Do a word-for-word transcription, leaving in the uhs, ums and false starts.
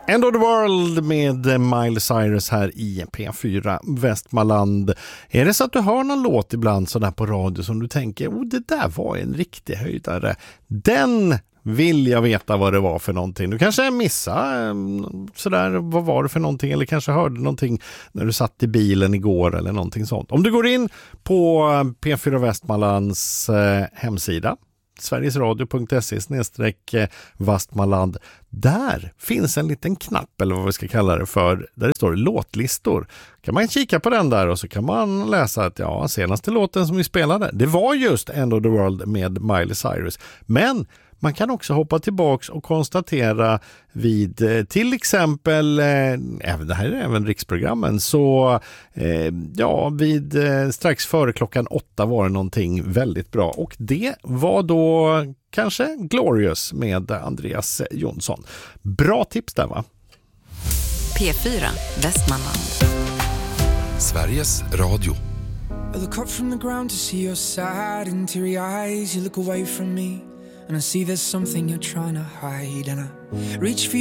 End of the World med Miley Cyrus här i P fyra Västmanland. Är det så att du hör någon låt ibland sådär på radio som du tänker, oh, det där var en riktig höjdare. Den vill jag veta vad det var för någonting. Du kanske missade sådär, vad var det för någonting, eller kanske hörde någonting när du satt i bilen igår eller någonting sånt. Om du går in på P fyra Västmanlands eh, hemsida, sverigesradio punkt se snedstreck Vastmanland. Där finns en liten knapp, eller vad vi ska kalla det för, där det står låtlistor. Kan man kika på den där och så kan man läsa att ja, senaste låten som vi spelade, det var just End of the World med Miley Cyrus. Men man kan också hoppa tillbaks och konstatera vid till exempel, eh, även det här är även riksprogrammen, så eh, ja, vid eh, strax före klockan åtta var det någonting väldigt bra. Och det var då kanske Glorious med Andreas Jonsson. Bra tips där, va? P fyra Västmanland. Sveriges Radio. I look up from the ground to see your sad and teary eyes. You look away from me and I see there's something you're trying to hide. And I reach for